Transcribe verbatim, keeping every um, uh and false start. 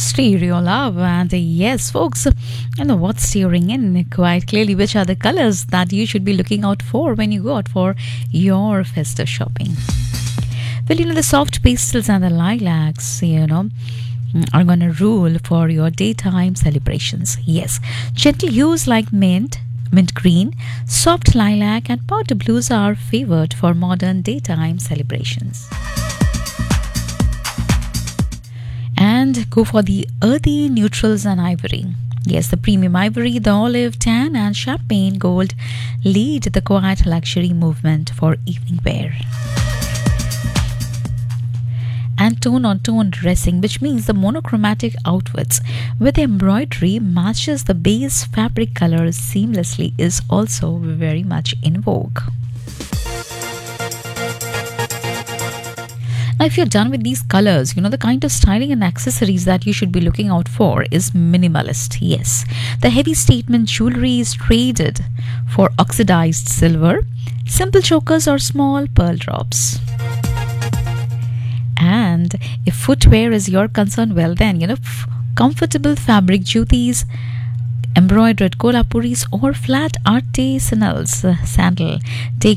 Stereo love. And yes, folks, you know what's steering in quite clearly, which are the colors that you should be looking out for when you go out for your festive shopping. Well, you know, the soft pastels and the lilacs, you know, are going to rule for your daytime celebrations. Yes, gentle hues like mint, mint green, soft lilac, and powder blues are favored for modern daytime celebrations. And go for the earthy neutrals and ivory. Yes, the premium ivory, the olive, tan, and champagne gold lead the quiet luxury movement for evening wear. And tone on tone dressing, which means the monochromatic outfits with embroidery matches the base fabric colors seamlessly, is also very much in vogue. Now, if you're done with these colors, you know, the kind of styling and accessories that you should be looking out for is minimalist. Yes, the heavy statement jewelry is traded for oxidized silver, simple chokers, or small pearl drops. And if footwear is your concern, well then, you know, f- comfortable fabric jutis, embroidered kolapuris, or flat artisanals uh, sandal take